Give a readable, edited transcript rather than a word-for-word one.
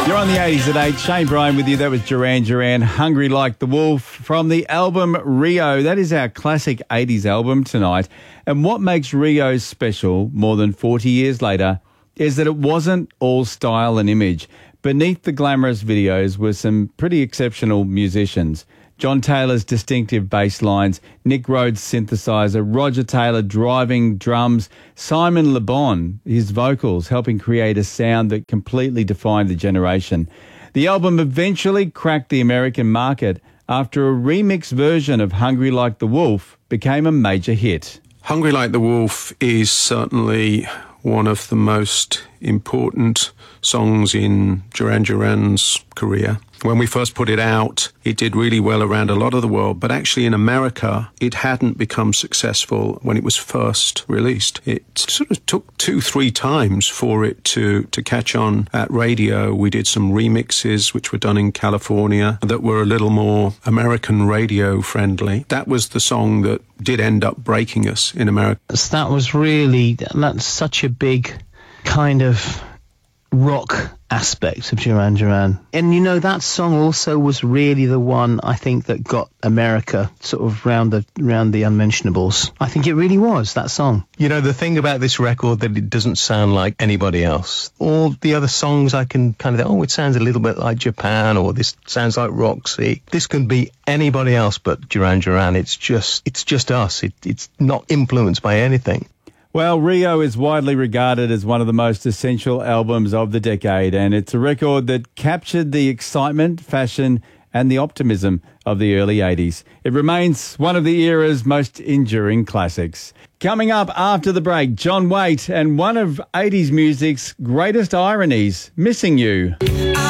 You're on the 80s at 8. Shane Bryan with you. That was Duran Duran, Hungry Like the Wolf, from the album Rio. That is our classic 80s album tonight. And what makes Rio special more than 40 years later is that it wasn't all style and image. Beneath the glamorous videos were some pretty exceptional musicians. John Taylor's distinctive bass lines, Nick Rhodes' synthesizer, Roger Taylor driving drums, Simon Le Bon, his vocals, helping create a sound that completely defined the generation. The album eventually cracked the American market after a remix version of Hungry Like the Wolf became a major hit. Hungry Like the Wolf is certainly one of the most important songs in Duran Duran's career. When we first put it out, it did really well around a lot of the world, but actually in America, it hadn't become successful when it was first released. It sort of took 2-3 times for it to catch on at radio. We did some remixes, which were done in California, that were a little more American radio friendly. That was the song that did end up breaking us in America. That's such a big kind of rock aspect of Duran Duran. And you know, that song also was really the one, I think, that got America sort of round the unmentionables. I think it really was, that song. You know, the thing about this record, that it doesn't sound like anybody else. All the other songs I can kind of think, it sounds a little bit like Japan, or this sounds like Roxy. This can be anybody else but Duran Duran. It's just us. It's not influenced by anything. Well, Rio is widely regarded as one of the most essential albums of the decade, and it's a record that captured the excitement, fashion, and the optimism of the early 80s. It remains one of the era's most enduring classics. Coming up after the break, John Waite and one of 80s music's greatest ironies, Missing You.